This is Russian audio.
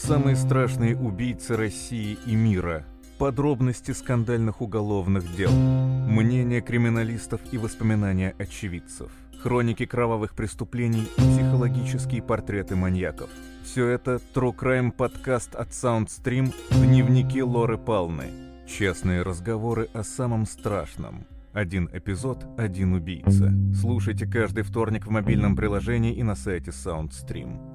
Самые страшные убийцы России и мира. Подробности скандальных уголовных дел. Мнения криминалистов и воспоминания очевидцев. Хроники кровавых преступлений и психологические портреты маньяков. Все это True Crime подкаст от Soundstream «Дневники Лоры Палны». Честные разговоры о самом страшном. Один эпизод, один убийца. Слушайте каждый вторник в мобильном приложении и на сайте Soundstream.